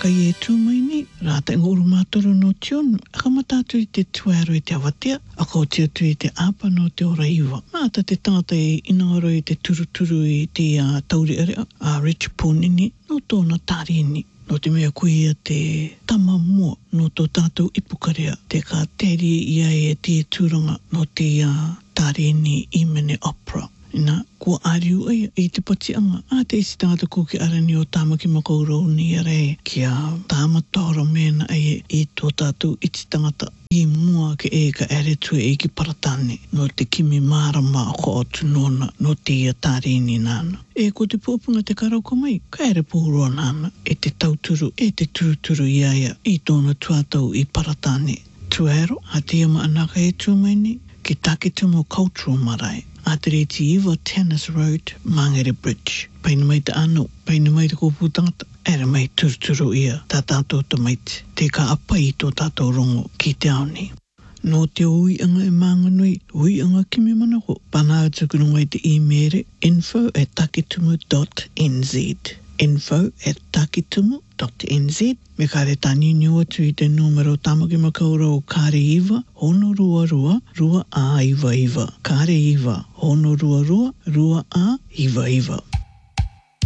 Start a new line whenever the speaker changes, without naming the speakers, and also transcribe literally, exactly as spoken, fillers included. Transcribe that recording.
kai e tūmaini, rāta ngoro mātoro no tionu, aka matatu i te tuaro i te awatea, aka o te atu i te apa no te ora iwa. Māta te tangata i inaoro i te turuturu i te uh, tauri area, a uh, Rich Punini, no tōna tārini. No te mea kuia te tama mua no tō tātou ipukarea, te ka teri ia e te tūranga no te uh, tārini Imene Opera. Ina, kua ariu ai i te patianga. A te isi tangata ko ki arani o tāmaki makaurau ni arei kia tāmatoro mena ai i tō tātou iti tangata. I mua ke e ka eretue e ki paratane no te kimi marama ko o tunona no te ia tārini nāna. E ko te pōpunga te karauka mai, ka ere pōroa nāna e te tauturu e te turuturu iaia i tōna tuatau i paratane. Tuero, a te ama anaka e tūmaini, ki Takitumu Cultural Marae. A te reti iwa Tennis Road, Mangere Bridge. Paina mai te ano, paina mai te kōpūtangata. Ere mai turuturu ia, tā tātou te maiti. Te ka apa i tō tātou rongo ki te aoni. No te ui anga e mānganui, ui anga kimi manako. Pana atukurunga i te e-mere, info at takitumu dot n z. Info at takitumu dot n z. Me kare tani niu atu i te numero tamaki makaurau kare iwa, hono rua rua, rua a iwa iwa. Kare iwa, hono rua rua, rua a iwa iwa.